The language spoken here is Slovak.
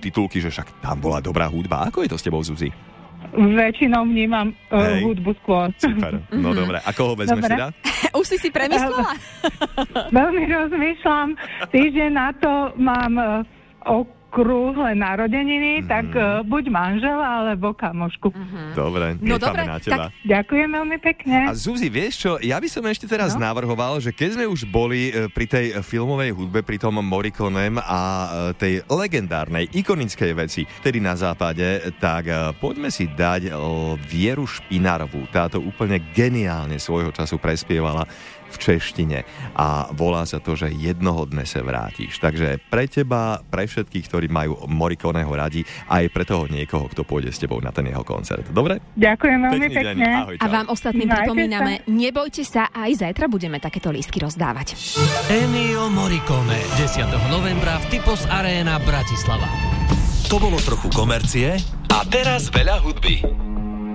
titulky, že však tam bola dobrá hudba. Ako je to s tebou, Zuzi? Väčšinou vnímam hudbu skôr. Super, no dobre. A koho vezmeš teda? Už si premyslela? Veľmi rozmýšľam. Týždeň na to mám okrúhle narodeniny, tak buď manžela, alebo kamošku. Dobre, No nechám dobre, na teba. Ďakujem veľmi pekne. A Zuzi, vieš čo, ja by som ešte teraz navrhoval, že keď sme už boli pri tej filmovej hudbe, pri tom Morriconem a tej legendárnej, ikonickej veci, tedy na západe, tak poďme si dať Vieru Špinárovú. Táto úplne geniálne svojho času prespievala v češtine a volá sa to, že Jednoho dne sa vrátiš. Takže pre teba, pre všetkých, ktorí majú Morriconeho radi, aj pre toho niekoho, kto pôjde s tebou na ten jeho koncert. Dobre? Ďakujem veľmi Pekný deň. pekne. Ahoj, A čau. vám ostatným Majte pripomíname, nebojte sa, aj zajtra budeme takéto lístky rozdávať. Ennio Morricone 10. novembra v Typos Arena Bratislava. To bolo trochu komercie a teraz veľa hudby.